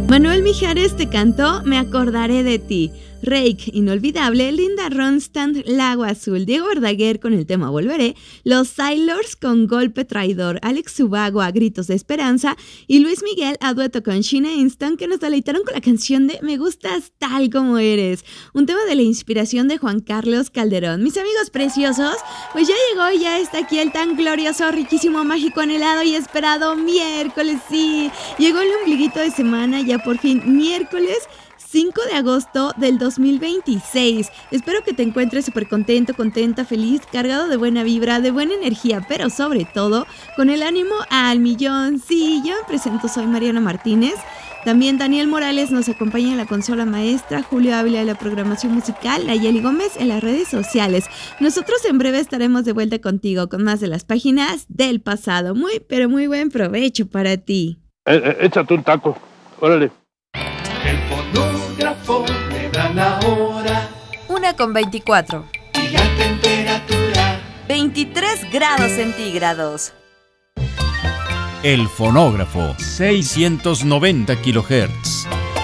Manuel Mijares te cantó Me acordaré de ti. Rake, Inolvidable, Linda Ronstadt, Lago Azul, Diego Verdaguer con el tema Volveré, Los Sailors con Golpe Traidor, Alex Ubago a Gritos de Esperanza y Luis Miguel a dueto con Sheena Easton, que nos deleitaron con la canción de Me gustas tal como eres, un tema de la inspiración de Juan Carlos Calderón. Mis amigos preciosos, pues ya llegó y ya está aquí el tan glorioso, riquísimo, mágico, anhelado y esperado miércoles. Sí, llegó el ombliguito de semana, ya por fin miércoles 5 de agosto del 2026. Espero que te encuentres súper contento, contenta, feliz, cargado de buena vibra, de buena energía, pero sobre todo con el ánimo al millón. Sí, yo me presento, soy Mariana Martínez. También Daniel Morales nos acompaña en la consola maestra, Julio Ávila en la programación musical, Nayeli Gómez en las redes sociales. Nosotros en breve estaremos de vuelta contigo con más de las páginas del pasado. Muy, pero muy buen provecho para ti. Échate un taco, órale. El fonógrafo me da la hora. 1:24. Y la temperatura 23 grados centígrados. El fonógrafo, 690 kHz.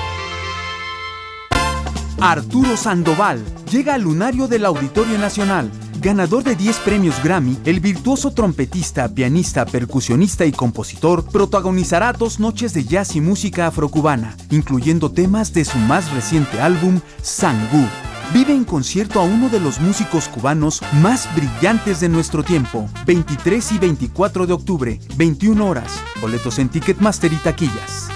Arturo Sandoval llega al lunario del Auditorio Nacional. Ganador de 10 premios Grammy, el virtuoso trompetista, pianista, percusionista y compositor protagonizará 2 noches de jazz y música afrocubana, incluyendo temas de su más reciente álbum, Sangú. Vive en concierto a uno de los músicos cubanos más brillantes de nuestro tiempo, 23 y 24 de octubre, 21 horas. Boletos en Ticketmaster y taquillas.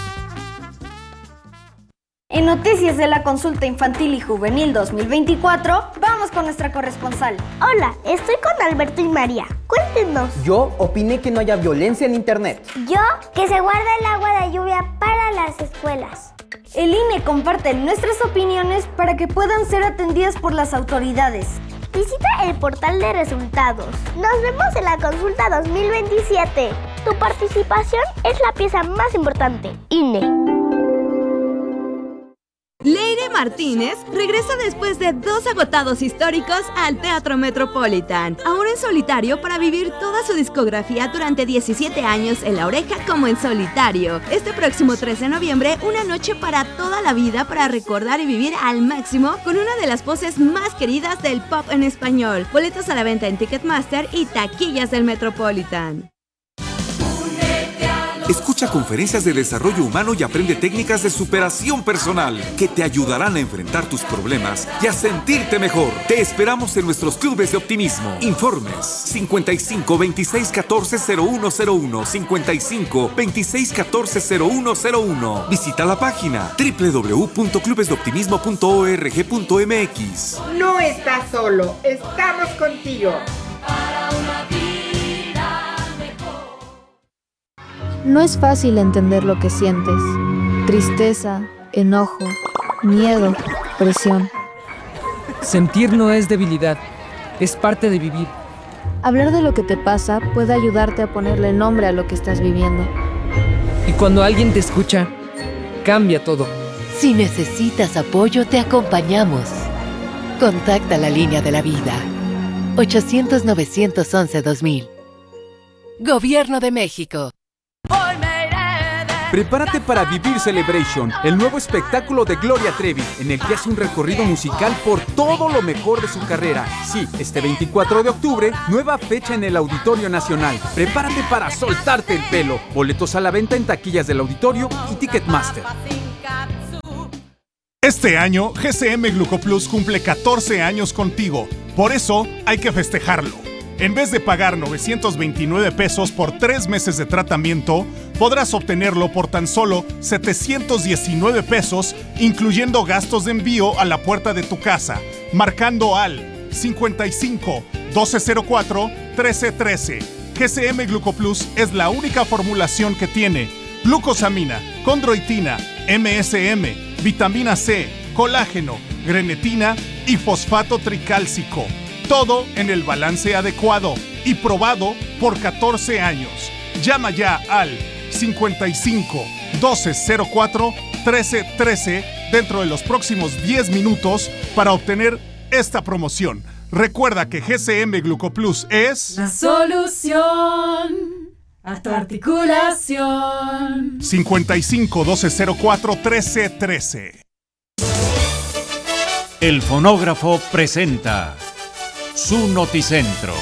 En Noticias de la Consulta Infantil y Juvenil 2024, vamos con nuestra corresponsal. Hola, estoy con Alberto y María. Cuéntenos. Yo opiné que no haya violencia en internet. Yo, que se guarda el agua de lluvia para las escuelas. El INE comparte nuestras opiniones para que puedan ser atendidas por las autoridades. Visita el portal de resultados. Nos vemos en la consulta 2027. Tu participación es la pieza más importante. INE. Leire Martínez regresa después de 2 agotados históricos al Teatro Metropolitan, ahora en solitario para vivir toda su discografía durante 17 años en La Oreja como en solitario. Este próximo 13 de noviembre, una noche para toda la vida para recordar y vivir al máximo con una de las voces más queridas del pop en español. Boletos a la venta en Ticketmaster y taquillas del Metropolitan. Escucha conferencias de desarrollo humano y aprende técnicas de superación personal que te ayudarán a enfrentar tus problemas y a sentirte mejor. Te esperamos en nuestros clubes de optimismo. Informes 55 26 14 0101 55 26 14 0101. Visita la página www.clubesdeoptimismo.org.mx. No estás solo, estamos contigo. No es fácil entender lo que sientes. Tristeza, enojo, miedo, presión. Sentir no es debilidad, es parte de vivir. Hablar de lo que te pasa puede ayudarte a ponerle nombre a lo que estás viviendo. Y cuando alguien te escucha, cambia todo. Si necesitas apoyo, te acompañamos. Contacta la línea de la vida. 800-911-2000. Gobierno de México. Prepárate para vivir Celebration, el nuevo espectáculo de Gloria Trevi, en el que hace un recorrido musical por todo lo mejor de su carrera. Sí, este 24 de octubre, nueva fecha en el Auditorio Nacional. Prepárate para soltarte el pelo. Boletos a la venta en taquillas del auditorio y Ticketmaster. Este año, GCM Glucoplus cumple 14 años contigo. Por eso, hay que festejarlo. En vez de pagar 929 pesos por 3 meses de tratamiento, podrás obtenerlo por tan solo 719 pesos, incluyendo gastos de envío a la puerta de tu casa, marcando al 55 1204 1313. GCM Glucoplus es la única formulación que tiene glucosamina, condroitina, MSM, vitamina C, colágeno, grenetina y fosfato tricálcico. Todo en el balance adecuado y probado por 14 años. Llama ya al 55 1204 1313 dentro de los próximos 10 minutos para obtener esta promoción. Recuerda que GCM Glucoplus es la solución. a tu articulación. 55 1204 1313. El fonógrafo presenta su noticentro.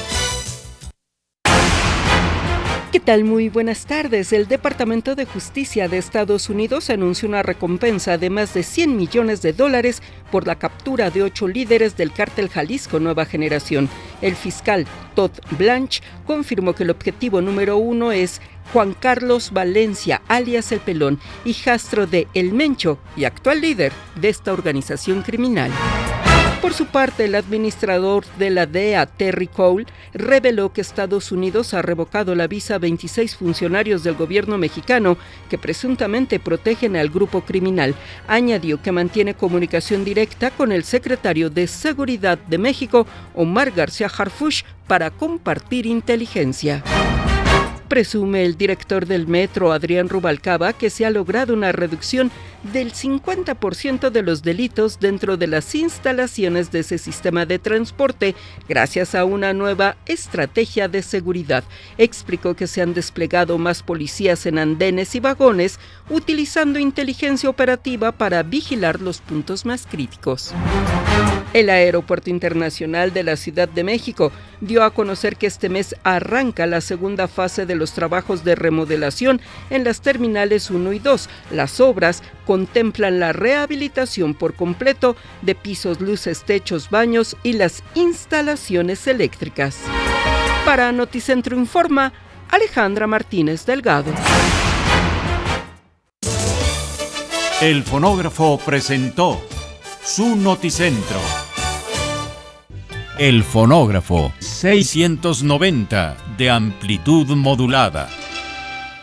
¿Qué tal? Muy buenas tardes. El Departamento de Justicia de Estados Unidos anunció una recompensa de más de $100 millones por la captura de 8 líderes del cártel Jalisco Nueva Generación. El fiscal Todd Blanche confirmó que el objetivo número 1 es Juan Carlos Valencia, alias El Pelón, hijastro de El Mencho y actual líder de esta organización criminal. Por su parte, el administrador de la DEA, Terry Cole, reveló que Estados Unidos ha revocado la visa a 26 funcionarios del gobierno mexicano que presuntamente protegen al grupo criminal. Añadió que mantiene comunicación directa con el secretario de Seguridad de México, Omar García Harfuch, para compartir inteligencia. Presume el director del metro, Adrián Rubalcaba, que se ha logrado una reducción del 50% de los delitos dentro de las instalaciones de ese sistema de transporte gracias a una nueva estrategia de seguridad. Explicó que se han desplegado más policías en andenes y vagones, utilizando inteligencia operativa para vigilar los puntos más críticos. El Aeropuerto Internacional de la Ciudad de México dio a conocer que este mes arranca la segunda fase de los trabajos de remodelación en las terminales 1 y 2. Las obras contemplan la rehabilitación por completo de pisos, luces, techos, baños y las instalaciones eléctricas. Para Noticentro Informa, Alejandra Martínez Delgado. El fonógrafo presentó su noticentro. El fonógrafo 690 de amplitud modulada.